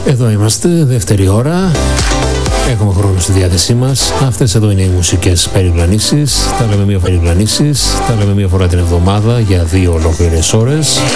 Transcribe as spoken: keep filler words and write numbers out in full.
Εδώ είμαστε, δεύτερη ώρα. Έχουμε χρόνο στη διάθεσή μας. Αυτές εδώ είναι οι μουσικές περιπλανήσεις. Τα λέμε μία περιπλανήσεις. Τα λέμε μία φορά την εβδομάδα για δύο ολόκληρες ώρες.